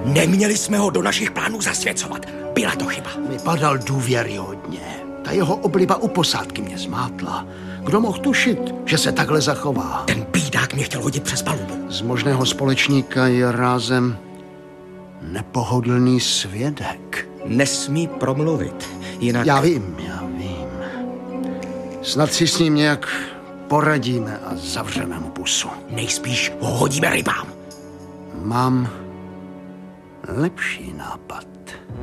Neměli jsme ho do našich plánů zasvěcovat. Byla to chyba. Vypadal důvěryhodně. Ta jeho obliba u posádky mě zmátla. Kdo mohl tušit, že se takhle zachová? Ten bídák mě chtěl hodit přes palubu. Z možného společníka je rázem nepohodlný svědek. Nesmí promluvit, jinak... Já vím. Snad si s ním nějak poradíme a zavřeme mu pusu. Nejspíš ho hodíme rybám. Mám lepší nápad.